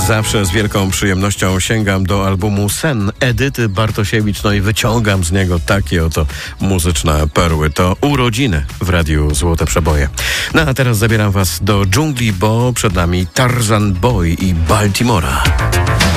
Zawsze z wielką przyjemnością sięgam do albumu Sen Edyty Bartosiewicz, no i wyciągam z niego takie oto muzyczne perły. To urodziny w Radiu Złote Przeboje. No a teraz zabieram was do dżungli, bo przed nami Tarzan Boy i Baltimora.